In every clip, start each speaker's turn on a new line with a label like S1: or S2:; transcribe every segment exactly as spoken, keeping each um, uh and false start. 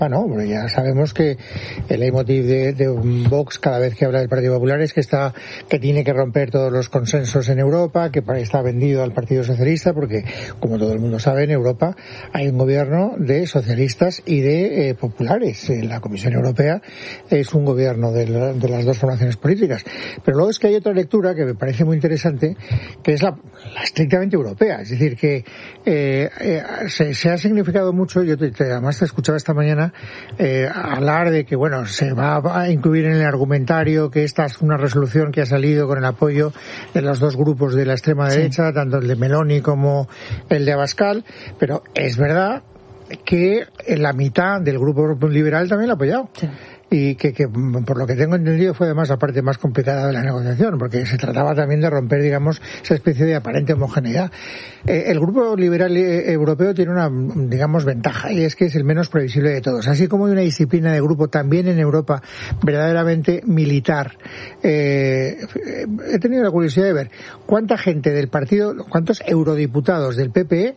S1: ¿no? Porque ya sabemos que el leitmotiv de, de Vox cada vez que habla del Partido Popular es que está que tiene que romper todos los consensos en Europa, que está vendido al Partido Socialista, porque como todo el mundo sabe, en Europa hay un gobierno de socialistas y de eh, populares. La Comisión Europea es un gobierno de, la, de las dos formaciones políticas. Pero luego es que hay otra lectura que me parece muy interesante, que es la, la estrictamente europea. Es decir, que eh, eh, se, se ha significado mucho, yo te, te, además te escuchaba esta mañana Eh, hablar de que, bueno, se va a incluir en el argumentario que esta es una resolución que ha salido con el apoyo de los dos grupos de la extrema derecha, sí, tanto el de Meloni como el de Abascal, pero es verdad que la mitad del grupo liberal también lo ha apoyado. Sí. Y que, que, por lo que tengo entendido, fue además la parte más complicada de la negociación, porque se trataba también de romper, digamos, esa especie de aparente homogeneidad. Eh, el Grupo Liberal Europeo tiene una, digamos, ventaja, y es que es el menos previsible de todos. Así como hay una disciplina de grupo también en Europa verdaderamente militar. Eh, he tenido la curiosidad de ver cuánta gente del partido, cuántos eurodiputados del P P E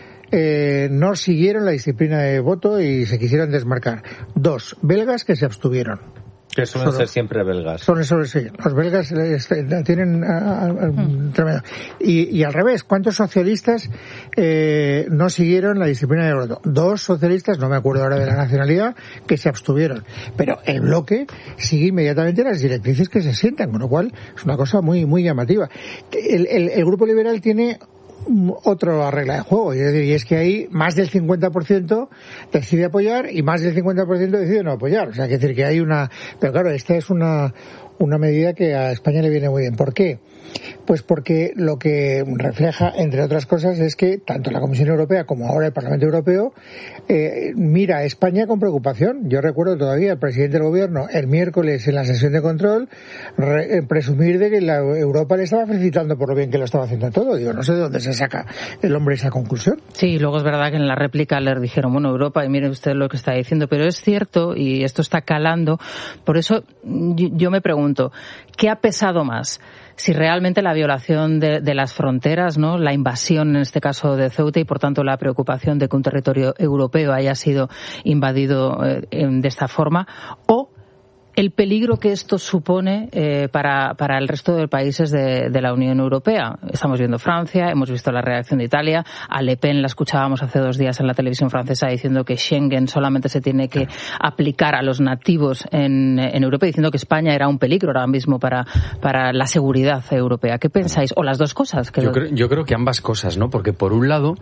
S1: Eh, no siguieron la disciplina de voto y se quisieron desmarcar. Dos, belgas que se abstuvieron.
S2: Que suelen Solo, ser siempre belgas.
S1: Son eso, sí. Los belgas este, tienen uh, mm. tremendo. Y, y al revés, ¿cuántos socialistas eh, no siguieron la disciplina de voto? Dos socialistas, no me acuerdo ahora de la nacionalidad, que se abstuvieron. Pero el bloque sigue inmediatamente las directrices que se sientan, con lo cual es una cosa muy, muy llamativa. El, el, el Grupo Liberal tiene otra regla de juego, es decir, y es que ahí más del cincuenta por ciento decide apoyar y más del cincuenta por ciento decide no apoyar. O sea, que decir que hay una... Pero claro, esta es una una medida que a España le viene muy bien. ¿Por qué? Pues porque lo que refleja, entre otras cosas, es que tanto la Comisión Europea como ahora el Parlamento Europeo eh, mira a España con preocupación. Yo recuerdo todavía al presidente del Gobierno el miércoles en la sesión de control re, eh, presumir de que la Europa le estaba felicitando por lo bien que lo estaba haciendo todo. Digo, no sé de dónde se saca el hombre esa conclusión.
S3: Sí, luego es verdad que en la réplica le dijeron, bueno, Europa, y mire usted lo que está diciendo, pero es cierto, y esto está calando, por eso yo me pregunto, ¿qué ha pesado más? Si realmente la violación de, de las fronteras, ¿no? La invasión, en este caso, de Ceuta y, por tanto, la preocupación de que un territorio europeo haya sido invadido eh, de esta forma, o el peligro que esto supone eh, para, para el resto de países de, de la Unión Europea. Estamos viendo Francia, hemos visto la reacción de Italia, a Le Pen la escuchábamos hace dos días en la televisión francesa diciendo que Schengen solamente se tiene que aplicar a los nativos en, en Europa, diciendo que España era un peligro ahora mismo para, para la seguridad europea. ¿Qué pensáis? ¿O las dos cosas? Que
S4: yo,
S3: lo...
S4: creo, yo creo que ambas cosas, ¿no? Porque por un lado,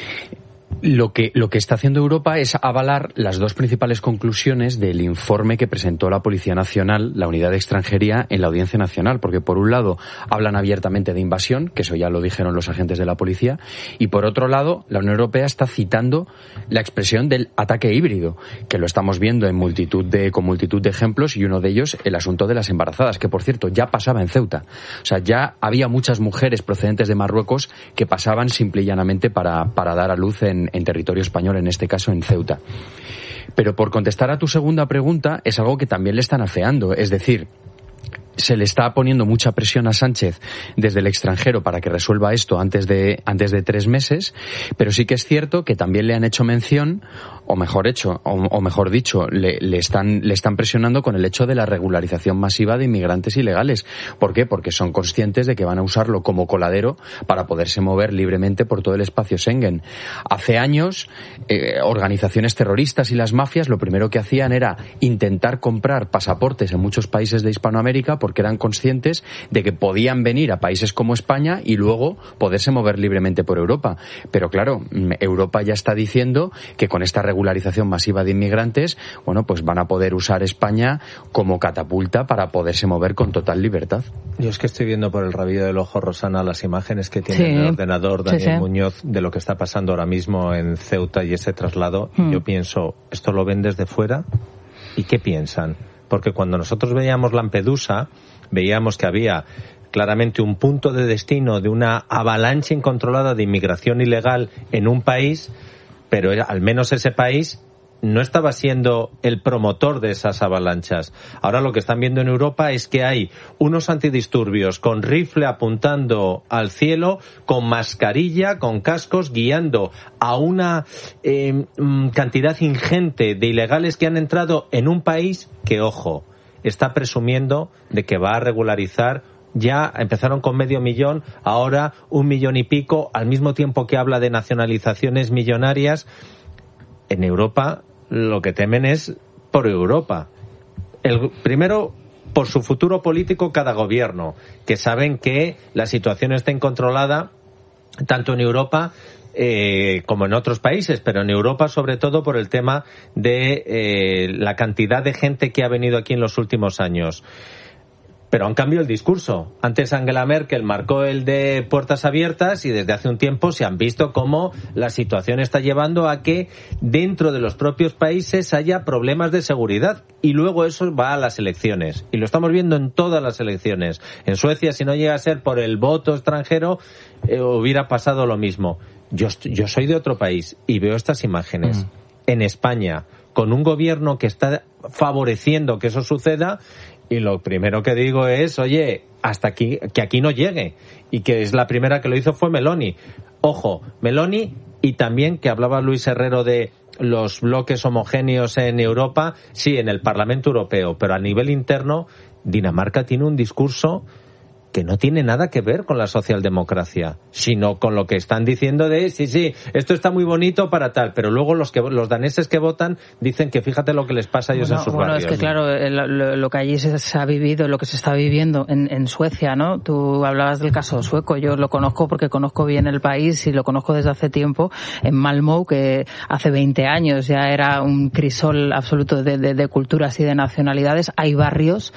S4: Lo que, lo que está haciendo Europa es avalar las dos principales conclusiones del informe que presentó la Policía Nacional, la Unidad de Extranjería, en la Audiencia Nacional. Porque por un lado hablan abiertamente de invasión, que eso ya lo dijeron los agentes de la policía, y por otro lado la Unión Europea está citando la expresión del ataque híbrido, que lo estamos viendo en multitud de, con multitud de ejemplos, y uno de ellos el asunto de las embarazadas, que por cierto ya pasaba en Ceuta. O sea, ya había muchas mujeres procedentes de Marruecos que pasaban simple y llanamente para, para dar a luz en en territorio español, en este caso en Ceuta. Pero por contestar a tu segunda pregunta, es algo que también le están afeando, es decir, se le está poniendo mucha presión a Sánchez desde el extranjero para que resuelva esto antes de antes de tres meses, pero sí que es cierto que también le han hecho mención, o mejor hecho, o, o mejor dicho, le, le están le están presionando con el hecho de la regularización masiva de inmigrantes ilegales. ¿Por qué? Porque son conscientes de que van a usarlo como coladero para poderse mover libremente por todo el espacio Schengen. Hace años, eh, organizaciones terroristas y las mafias lo primero que hacían era intentar comprar pasaportes en muchos países de Hispanoamérica porque eran conscientes de que podían venir a países como España y luego poderse mover libremente por Europa. Pero claro, Europa ya está diciendo que con esta regularización masiva de inmigrantes, bueno, pues van a poder usar España como catapulta para poderse mover con total libertad.
S2: Yo es que estoy viendo por el rabillo del ojo, Rosana, las imágenes que tiene sí. en el ordenador Daniel sí, sí. Muñoz de lo que está pasando ahora mismo en Ceuta y ese traslado. Mm. Yo pienso, ¿esto lo ven desde fuera? ¿Y qué piensan? Porque cuando nosotros veíamos Lampedusa, veíamos que había claramente un punto de destino de una avalancha incontrolada de inmigración ilegal en un país, pero era, al menos ese país no estaba siendo el promotor de esas avalanchas. Ahora lo que están viendo en Europa es que hay unos antidisturbios con rifle apuntando al cielo, con mascarilla, con cascos, guiando a una eh, cantidad ingente de ilegales que han entrado en un país que, ojo, está presumiendo de que va a regularizar. Ya empezaron con medio millón, ahora un millón y pico, al mismo tiempo que habla de nacionalizaciones millonarias. En Europa lo que temen es por Europa. El, primero, por su futuro político cada gobierno, que saben que la situación está incontrolada tanto en Europa eh, como en otros países, pero en Europa sobre todo por el tema de eh, la cantidad de gente que ha venido aquí en los últimos años. Pero han cambiado el discurso. Antes Angela Merkel marcó el de puertas abiertas y desde hace un tiempo se han visto cómo la situación está llevando a que dentro de los propios países haya problemas de seguridad y luego eso va a las elecciones. Y lo estamos viendo en todas las elecciones. En Suecia, si no llega a ser por el voto extranjero, eh, hubiera pasado lo mismo. Yo, yo soy de otro país y veo estas imágenes. Mm. En España, con un gobierno que está favoreciendo que eso suceda. Y lo primero que digo es, oye, hasta aquí, que aquí no llegue. Y que es la primera que lo hizo fue Meloni. Ojo, Meloni, y también que hablaba Luis Herrero de los bloques homogéneos en Europa, sí, en el Parlamento Europeo, pero a nivel interno, Dinamarca tiene un discurso que no tiene nada que ver con la socialdemocracia, sino con lo que están diciendo de sí, sí, esto está muy bonito para tal, pero luego los que los daneses que votan dicen que fíjate lo que les pasa a ellos bueno, en sus
S3: bueno,
S2: barrios.
S3: Bueno, es que claro, lo, lo que allí se, se ha vivido, lo que se está viviendo en, en Suecia, ¿no? Tú hablabas del caso sueco, yo lo conozco porque conozco bien el país y lo conozco desde hace tiempo, en Malmö, que hace veinte años ya era un crisol absoluto de, de, de culturas y de nacionalidades. Hay barrios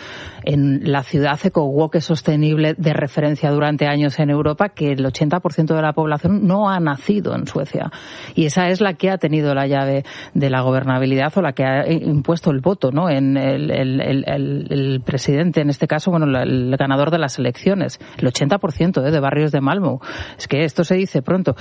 S3: en la ciudad eco-woke sostenible de referencia durante años en Europa que el ochenta por ciento de la población no ha nacido en Suecia y esa es la que ha tenido la llave de la gobernabilidad o la que ha impuesto el voto, ¿no? En el, el, el, el, el presidente, en este caso, bueno, el ganador de las elecciones, el ochenta por ciento ¿eh? de barrios de Malmö. Es que esto se dice pronto.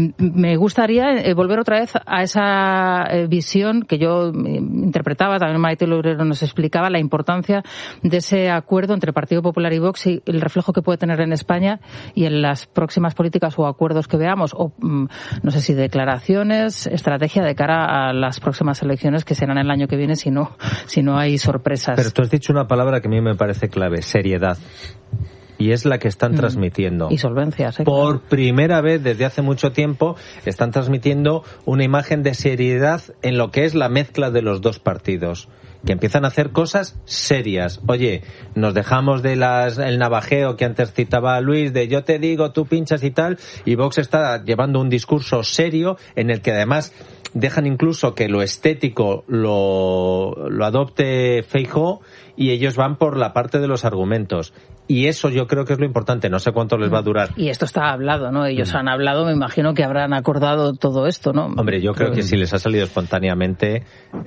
S3: Me gustaría volver otra vez a esa visión que yo interpretaba, también Maite Loureiro nos explicaba la importancia de ese acuerdo entre Partido Popular y Vox y el reflejo que puede tener en España y en las próximas políticas o acuerdos que veamos, o no sé si declaraciones, estrategia de cara a las próximas elecciones que serán el año que viene si no, si no hay sorpresas.
S2: Pero tú has dicho una palabra que a mí me parece clave, seriedad. Y es la que están mm. transmitiendo.
S3: Y solvencia, sí.
S2: Por
S3: claro.
S2: primera vez desde hace mucho tiempo están transmitiendo una imagen de seriedad en lo que es la mezcla de los dos partidos. Que empiezan a hacer cosas serias. Oye, nos dejamos de las el navajeo que antes citaba Luis, de yo te digo, tú pinchas y tal, y Vox está llevando un discurso serio en el que además dejan incluso que lo estético lo, lo adopte Feijóo y ellos van por la parte de los argumentos. Y eso yo creo que es lo importante. No sé cuánto les va a durar.
S3: Y esto está hablado, ¿no? Ellos mm. han hablado, me imagino que habrán acordado todo esto, ¿no?
S2: Hombre, yo creo Pero... que si les ha salido espontáneamente,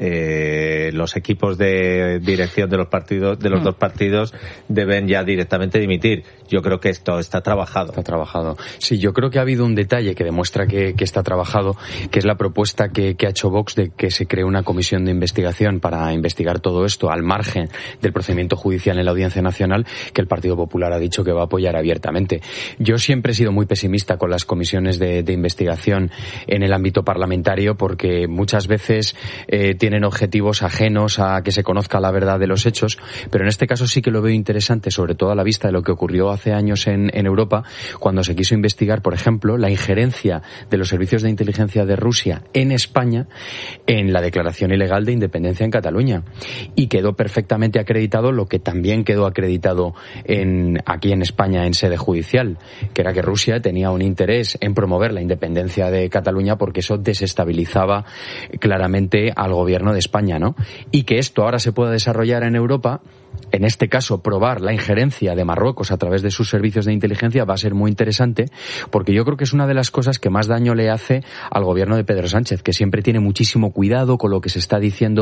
S2: eh, los equipos de dirección de los partidos, de los mm. dos partidos, deben ya directamente dimitir. Yo creo que esto está trabajado.
S4: Está trabajado. Sí, yo creo que ha habido un detalle que demuestra que, que está trabajado, que es la propuesta que, que ha hecho Vox de que se cree una comisión de investigación para investigar todo esto al margen del procedimiento judicial en la Audiencia Nacional, que el Partido Popular ha dicho que va a apoyar abiertamente. Yo siempre he sido muy pesimista con las comisiones de, de investigación en el ámbito parlamentario porque muchas veces eh, tienen objetivos ajenos a que se conozca la verdad de los hechos, pero en este caso sí que lo veo interesante, sobre todo a la vista de lo que ocurrió hace años en, en Europa, cuando se quiso investigar, por ejemplo, la injerencia de los servicios de inteligencia de Rusia en España en la declaración ilegal de independencia en Cataluña. Y quedó perfectamente acreditado lo que también quedó acreditado en En, aquí en España en sede judicial, que era que Rusia tenía un interés en promover la independencia de Cataluña porque eso desestabilizaba claramente al gobierno de España, ¿no? Y que esto ahora se pueda desarrollar en Europa, en este caso probar la injerencia de Marruecos a través de sus servicios de inteligencia va a ser muy interesante porque yo creo que es una de las cosas que más daño le hace al gobierno de Pedro Sánchez, que siempre tiene muchísimo cuidado con lo que se está diciendo de Marruecos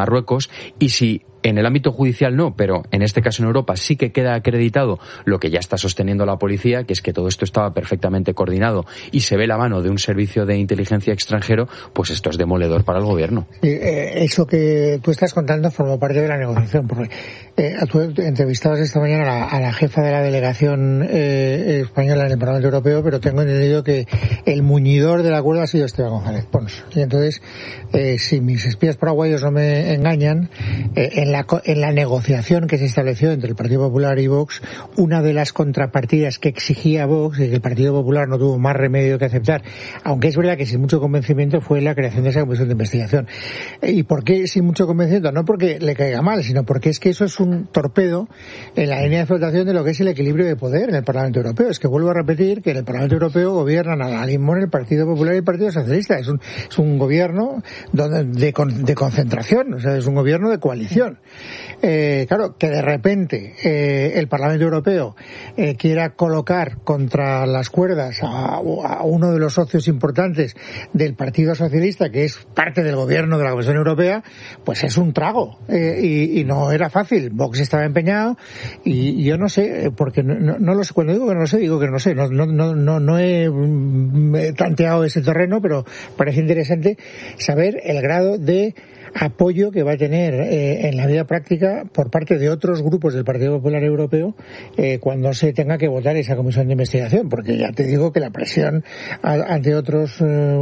S4: Marruecos, y si en el ámbito judicial no, pero en este caso en Europa sí que queda acreditado lo que ya está sosteniendo la policía, que es que todo esto estaba perfectamente coordinado y se ve la mano de un servicio de inteligencia extranjero, pues esto es demoledor para el gobierno.
S1: Eh, eso que tú estás contando formó parte de la negociación, porque eh, tú entrevistabas esta mañana a la, a la jefa de la delegación eh, española en el Parlamento Europeo, pero tengo entendido que el muñidor del acuerdo ha sido Esteban González Pons. Y entonces, eh, si mis espías paraguayos no me engañan, eh, en la en la negociación que se estableció entre el Partido Popular y Vox, una de las contrapartidas que exigía Vox y que el Partido Popular no tuvo más remedio que aceptar, aunque es verdad que sin mucho convencimiento, fue la creación de esa comisión de investigación. ¿Y por qué sin mucho convencimiento? No porque le caiga mal, sino porque es que eso es un torpedo en la línea de flotación de lo que es el equilibrio de poder en el Parlamento Europeo. Es que vuelvo a repetir que en el Parlamento Europeo gobiernan a la limón el Partido Popular y el Partido Socialista. Es un, es un gobierno donde, de, de concentración, o sea, es un gobierno de coalición. Eh, claro, que de repente eh, el Parlamento Europeo eh, quiera colocar contra las cuerdas a, a uno de los socios importantes del Partido Socialista, que es parte del gobierno de la Comisión Europea, pues es un trago. Eh, y, y no era fácil. Vox estaba empeñado y, y yo no sé, porque no, no, no lo sé. Cuando digo que no lo sé, digo que no sé. No, no, no, no, no he mm, tanteado ese terreno, pero parece interesante saber el grado de apoyo que va a tener eh, en la vida práctica por parte de otros grupos del Partido Popular Europeo eh, cuando se tenga que votar esa comisión de investigación, porque ya te digo que la presión a, ante otros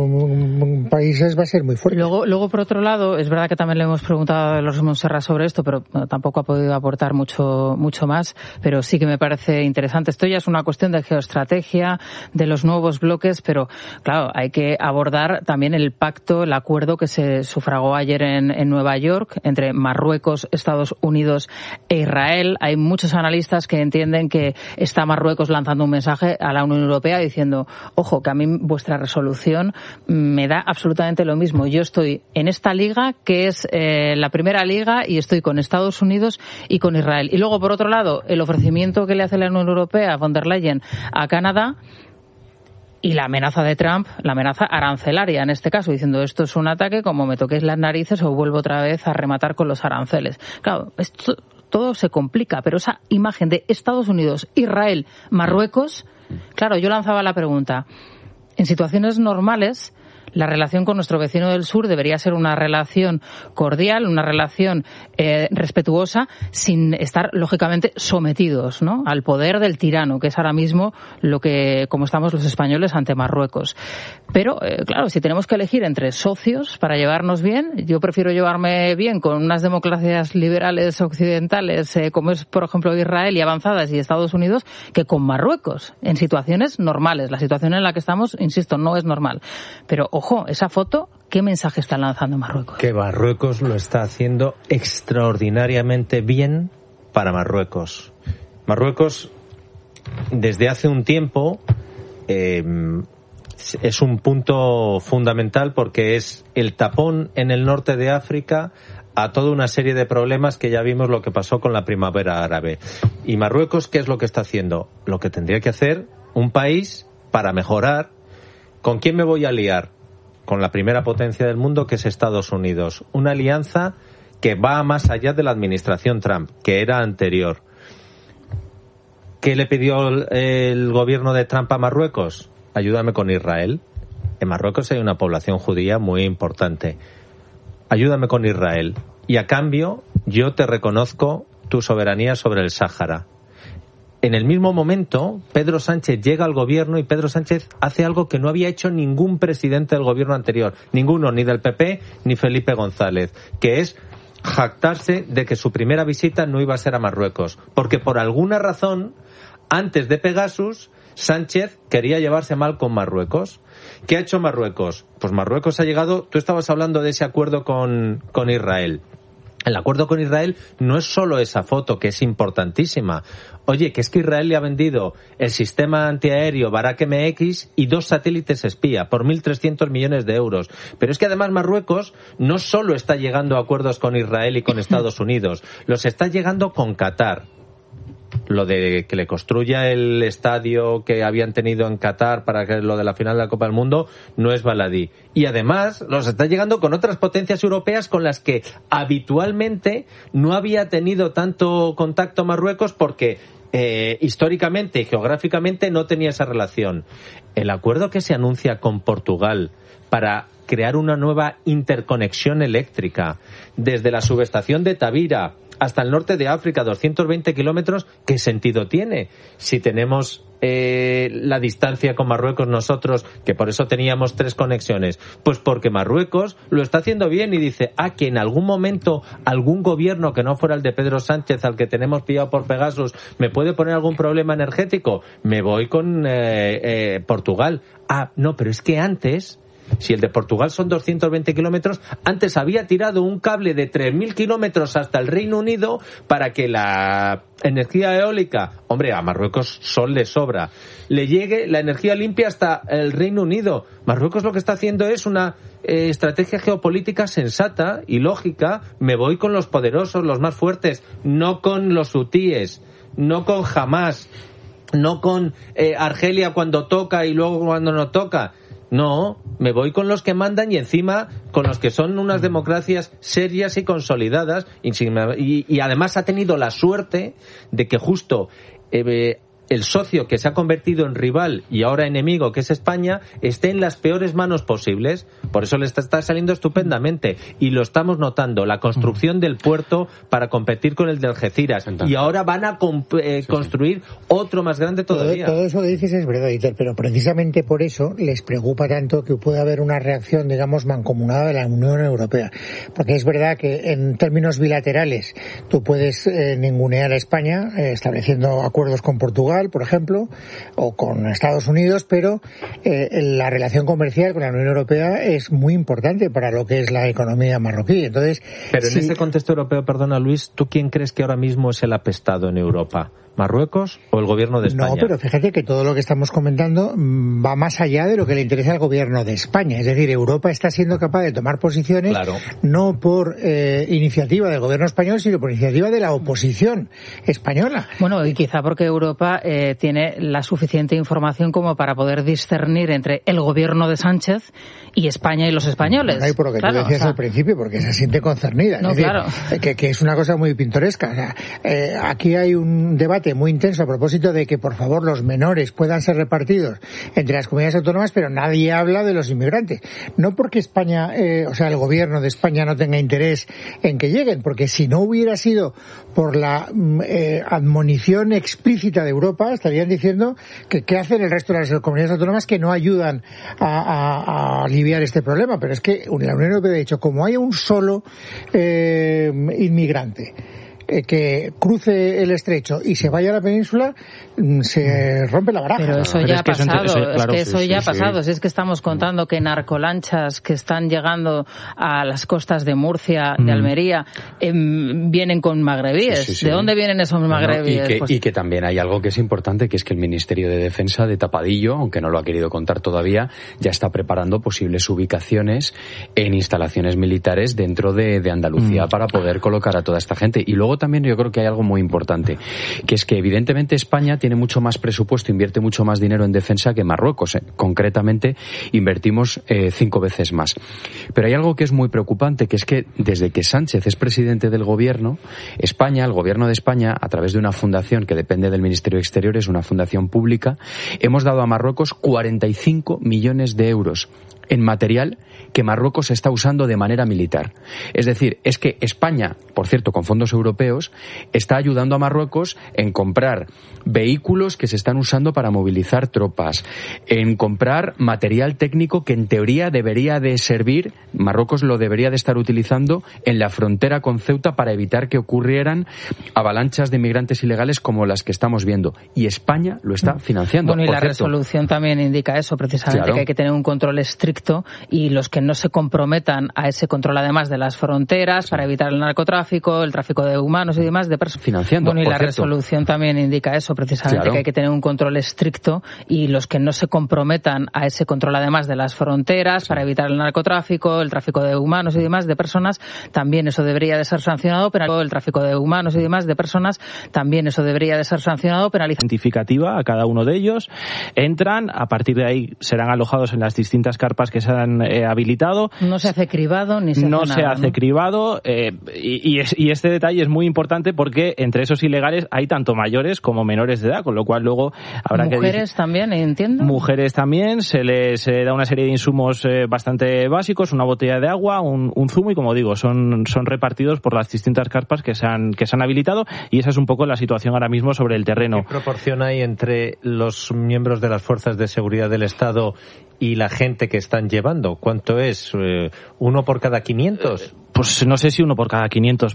S1: eh, países va a ser muy fuerte.
S3: Luego, luego, por otro lado, es verdad que también le hemos preguntado a los Montserrat sobre esto, pero bueno, tampoco ha podido aportar mucho, mucho más, pero sí que me parece interesante. Esto ya es una cuestión de geoestrategia, de los nuevos bloques, pero claro, hay que abordar también el pacto, el acuerdo que se sufragó ayer en en Nueva York entre Marruecos, Estados Unidos e Israel. Hay muchos analistas que entienden que está Marruecos lanzando un mensaje a la Unión Europea diciendo, ojo, que a mí vuestra resolución me da absolutamente lo mismo. Yo estoy en esta liga, que es eh, la primera liga, y estoy con Estados Unidos y con Israel. Y luego, por otro lado, el ofrecimiento que le hace la Unión Europea, von der Leyen, a Canadá, y la amenaza de Trump, la amenaza arancelaria en este caso, diciendo esto es un ataque, como me toquéis las narices os vuelvo otra vez a rematar con los aranceles. Claro, esto todo se complica, pero esa imagen de Estados Unidos, Israel, Marruecos, claro, yo lanzaba la pregunta, en situaciones normales, la relación con nuestro vecino del sur debería ser una relación cordial, una relación eh, respetuosa, sin estar, lógicamente, sometidos, ¿no?, al poder del tirano, que es ahora mismo lo que, como estamos los españoles ante Marruecos. Pero, eh, claro, si tenemos que elegir entre socios para llevarnos bien, yo prefiero llevarme bien con unas democracias liberales occidentales, eh, como es, por ejemplo, Israel y avanzadas y Estados Unidos, que con Marruecos, en situaciones normales. La situación en la que estamos, insisto, no es normal. Pero, ojo, esa foto, ¿qué mensaje está lanzando Marruecos?
S2: Que Marruecos lo está haciendo extraordinariamente bien para Marruecos. Marruecos, desde hace un tiempo, eh, es un punto fundamental porque es el tapón en el norte de África a toda una serie de problemas que ya vimos lo que pasó con la primavera árabe. Y Marruecos, ¿qué es lo que está haciendo? Lo que tendría que hacer un país para mejorar. ¿Con quién me voy a aliar? Con la primera potencia del mundo, que es Estados Unidos. Una alianza que va más allá de la administración Trump, que era anterior. ¿Qué le pidió el, el gobierno de Trump a Marruecos? Ayúdame con Israel. En Marruecos hay una población judía muy importante. Ayúdame con Israel. Y a cambio, yo te reconozco tu soberanía sobre el Sáhara. En el mismo momento, Pedro Sánchez llega al gobierno y Pedro Sánchez hace algo que no había hecho ningún presidente del gobierno anterior, ninguno, ni del P P ni Felipe González, que es jactarse de que su primera visita no iba a ser a Marruecos, porque por alguna razón, antes de Pegasus, Sánchez quería llevarse mal con Marruecos. ¿Qué ha hecho Marruecos? Pues Marruecos ha llegado, tú estabas hablando de ese acuerdo con, con Israel. El acuerdo con Israel no es solo esa foto, que es importantísima. Oye, que es que Israel le ha vendido el sistema antiaéreo Barak M X y dos satélites espía por mil trescientos millones de euros. Pero es que además Marruecos no solo está llegando a acuerdos con Israel y con Estados Unidos, los está llegando con Qatar. lo de que le construya el estadio que habían tenido en Qatar para que lo de la final de la Copa del Mundo no es baladí. Y además los está llegando con otras potencias europeas con las que habitualmente no había tenido tanto contacto Marruecos porque eh, históricamente y geográficamente no tenía esa relación. El acuerdo que se anuncia con Portugal para crear una nueva interconexión eléctrica desde la subestación de Tavira hasta el norte de África, doscientos veinte kilómetros, ¿qué sentido tiene? Si tenemos eh, la distancia con Marruecos nosotros, que por eso teníamos tres conexiones, pues porque Marruecos lo está haciendo bien y dice, ah, que en algún momento algún gobierno que no fuera el de Pedro Sánchez, al que tenemos pillado por Pegasus, me puede poner algún problema energético, me voy con eh, eh, Portugal. Ah, no, pero es que antes... Si el de Portugal son doscientos veinte kilómetros, antes había tirado un cable de tres mil kilómetros hasta el Reino Unido para que la energía eólica, hombre, a Marruecos sol le sobra, le llegue la energía limpia hasta el Reino Unido. Marruecos lo que está haciendo es una eh, estrategia geopolítica sensata y lógica. Me voy con los poderosos, los más fuertes, no con los hutíes, no con Hamas, no con eh, Argelia cuando toca y luego cuando no toca. No, me voy con los que mandan y encima con los que son unas democracias serias y consolidadas y, y, y además ha tenido la suerte de que justo eh, el socio que se ha convertido en rival y ahora enemigo, que es España, esté en las peores manos posibles. Por eso le está, está saliendo estupendamente. Y lo estamos notando, la construcción del puerto para competir con el de Algeciras. Y ahora van a comp- eh, construir sí, sí. otro más grande todavía.
S1: Todo, todo eso que dices es verdad, Dieter, pero precisamente por eso les preocupa tanto que pueda haber una reacción, digamos, mancomunada de la Unión Europea. Porque es verdad que en términos bilaterales tú puedes eh, ningunear a España eh, estableciendo acuerdos con Portugal, por ejemplo, o con Estados Unidos, pero eh, la relación comercial con la Unión Europea es muy importante para lo que es la economía marroquí. Entonces,
S2: pero en
S1: sí,
S2: ese contexto europeo, perdona Luis, ¿tú quién crees que ahora mismo es el apestado en Europa? ¿Marruecos o el gobierno de España?
S1: No, pero fíjate que todo lo que estamos comentando va más allá de lo que le interesa al gobierno de España. Es decir, Europa está siendo capaz de tomar posiciones
S2: claro.
S1: no por eh, iniciativa del gobierno español, sino por iniciativa de la oposición española.
S3: Bueno, y quizá porque Europa eh, tiene la suficiente información como para poder discernir entre el gobierno de Sánchez y España y los españoles.
S1: Bueno, y por lo que claro, tú decías o sea, al principio, porque se siente concernida.
S3: No,
S1: es decir,
S3: claro.
S1: que, que es una cosa muy pintoresca. O sea, eh, aquí hay un debate muy intenso a propósito de que, por favor, los menores puedan ser repartidos entre las comunidades autónomas, pero nadie habla de los inmigrantes. No porque España, eh, o sea, el gobierno de España no tenga interés en que lleguen, porque si no hubiera sido por la eh, admonición explícita de Europa, estarían diciendo que qué hacen el resto de las comunidades autónomas que no ayudan a, a, a aliviar este problema. Pero es que la Unión Europea ha dicho, como hay un solo eh, inmigrante que cruce el estrecho y se vaya a la península, se rompe la baraja.
S3: Pero eso ya ha pasado, es que eso ya ha pasado. Si es que estamos contando que narcolanchas que están llegando a las costas de Murcia, de Almería, eh, vienen con magrebíes. Sí, sí, sí. ¿De dónde vienen esos magrebíes?
S4: No, y, que,
S3: pues...
S4: y que también hay algo que es importante, que es que el Ministerio de Defensa de tapadillo, aunque no lo ha querido contar todavía, ya está preparando posibles ubicaciones en instalaciones militares dentro de, de Andalucía mm. para poder colocar a toda esta gente. Y luego también yo creo que hay algo muy importante, que es que evidentemente España tiene mucho más presupuesto, invierte mucho más dinero en defensa que Marruecos. ¿eh? Concretamente, invertimos eh, cinco veces más. Pero hay algo que es muy preocupante, que es que desde que Sánchez es presidente del gobierno, España, el gobierno de España, a través de una fundación que depende del Ministerio de Exteriores, una fundación pública, hemos dado a Marruecos cuarenta y cinco millones de euros en material que Marruecos está usando de manera militar. Es decir, es que España, por cierto, con fondos europeos, está ayudando a Marruecos en comprar vehículos que se están usando para movilizar tropas, en comprar material técnico que en teoría debería de servir, Marruecos lo debería de estar utilizando en la frontera con Ceuta para evitar que ocurrieran avalanchas de migrantes ilegales como las que estamos viendo. Y España lo está financiando.
S3: Bueno, y
S4: por
S3: la
S4: cierto.
S3: resolución también indica eso, precisamente, claro. que hay que tener un control estricto y los que no se comprometan a ese control además de las fronteras, sí, para evitar el narcotráfico, el tráfico de humanos y demás, de personas.
S4: Financiando,
S3: bueno, y la
S4: cierto.
S3: resolución también indica eso, precisamente, claro, que hay que tener un control estricto, y los que no se comprometan a ese control además de las fronteras, sí, para evitar el narcotráfico, el tráfico de humanos y demás, de personas, también eso debería de ser sancionado, pero el tráfico de humanos y demás, de personas, también eso debería de ser sancionado, penalizado.
S5: Identificativa a cada uno de ellos, entran, a partir de ahí serán alojados en las distintas carpas que se han eh, habilitado.
S3: No se hace cribado ni se
S5: no
S3: hace
S5: se
S3: nada,
S5: hace
S3: ¿no?
S5: cribado eh, y, y, es, y este detalle es muy importante porque entre esos ilegales hay tanto mayores como menores de edad, con lo cual luego habrá
S3: mujeres
S5: que... Mujeres
S3: también, entiendo.
S5: Mujeres también, se les eh, da una serie de insumos eh, bastante básicos, una botella de agua, un, un zumo y, como digo, son, son repartidos por las distintas carpas que se, han, que se han habilitado, y esa es un poco la situación ahora mismo sobre el terreno.
S2: ¿Qué proporción hay entre los miembros de las fuerzas de seguridad del Estado y la gente que están llevando? ¿Cuánto es? ¿Uno por cada quinientos?
S5: Pues no sé si uno por cada quinientos,